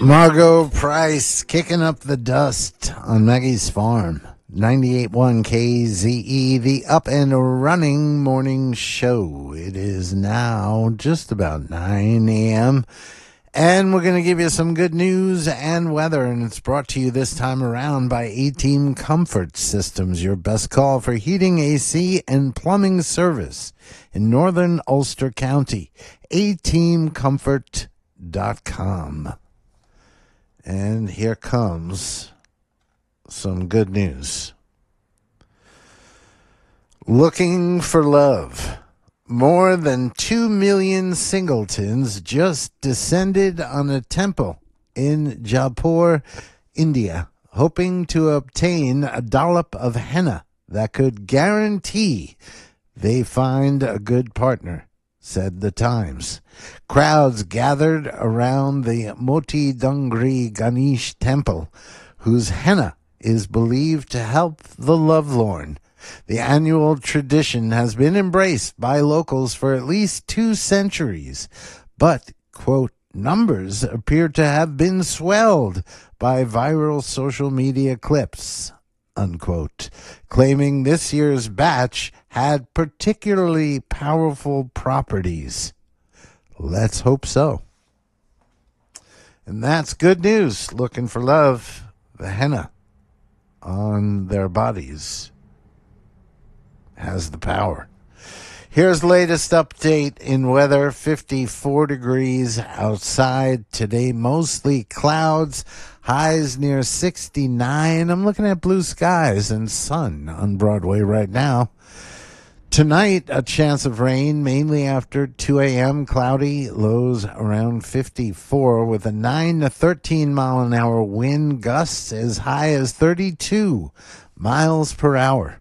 Margot Price kicking up the dust on Maggie's Farm. 98.1 KZE, the Up and Running Morning Show. It is now just about 9 a.m. And we're going to give you some good news and weather. And it's brought to you this time around by A-Team Comfort Systems, your best call for heating, AC, and plumbing service in northern Ulster County. ateamcomfort.com. And here comes some good news. Looking for love. More than 2 million singletons just descended on a temple in Jaipur, India, hoping to obtain a dollop of henna that could guarantee they find a good partner, said the Times. Crowds gathered around the Moti Dungri Ganesh temple, whose henna is believed to help the lovelorn. The annual tradition has been embraced by locals for at least 2 centuries, but, quote, numbers appear to have been swelled by viral social media clips, unquote, claiming this year's batch had particularly powerful properties. Let's hope so. And that's good news. Looking for love, the henna on their bodies has the power. Here's the latest update in weather. 54 degrees outside today, mostly clouds, highs near 69. I'm looking at blue skies and sun on Broadway right now. Tonight, a chance of rain, mainly after 2 a.m., cloudy, lows around 54 with a 9 to 13 mile an hour wind, gusts as high as 32 miles per hour.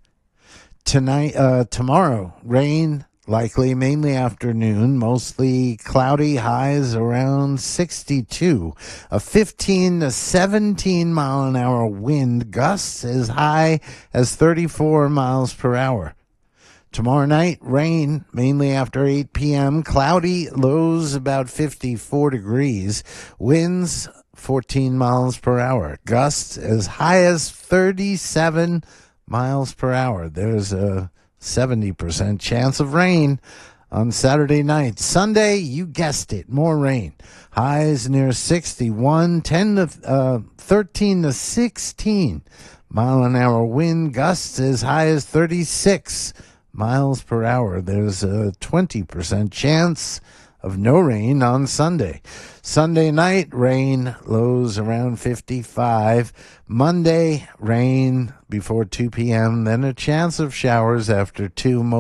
Tomorrow, rain likely mainly afternoon, mostly cloudy, highs around 62. A 15 to 17 mile an hour wind, gusts as high as 34 miles per hour. Tomorrow night, rain mainly after 8 p.m., cloudy, lows about 54 degrees, winds 14 miles per hour, gusts as high as 37 miles per hour. There's a 70% chance of rain on Saturday night. Sunday, you guessed it, more rain. Highs near 61, 13 to 16 mile an hour wind, gusts as high as 36 miles per hour. There's a 20% chance of no rain on Sunday. Sunday night, rain, lows around 55. Monday, rain before 2 p.m., then a chance of showers after 2.